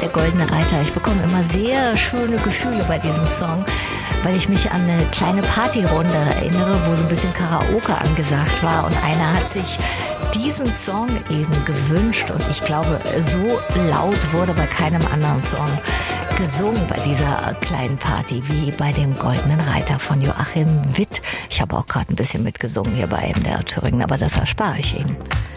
der Goldene Reiter. Ich bekomme immer sehr schöne Gefühle bei diesem Song, weil ich mich an eine kleine Partyrunde erinnere, wo so ein bisschen Karaoke angesagt war und einer hat sich diesen Song eben gewünscht und ich glaube, so laut wurde bei keinem anderen Song gesungen bei dieser kleinen Party wie bei dem Goldenen Reiter von Joachim Witt. Ich habe auch gerade ein bisschen mitgesungen hier bei MDR Thüringen, aber das erspare ich Ihnen.